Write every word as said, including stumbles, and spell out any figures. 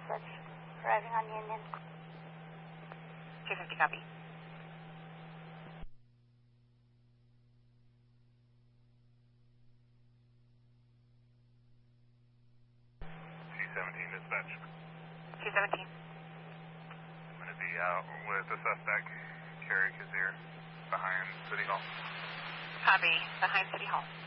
Switch. Arriving on Union. two fifty, copy. two seventeen, dispatch. two seventeen. I'm going to be out with the suspect, Kerry Kazir, behind City Hall. Copy. Behind City Hall.